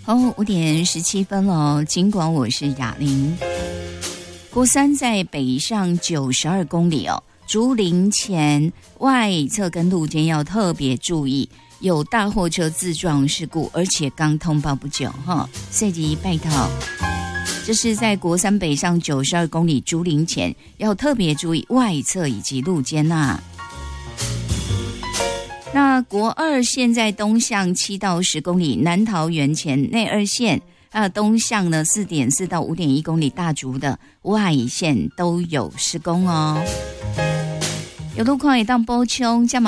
好，5:17了。尽管我是雅玲，国三在北上92公里哦，竹林前外侧跟路肩要特别注意，有大货车自撞事故，而且刚通报不久哈，所以拜托。这是在国三北上92公里竹林前，要特别注意外侧以及路肩呐。那国二现在东向7到10公里，南桃园前内二线，东向呢4.4到5.1公里大竹的外线都有施工哦。有路况也当波冲，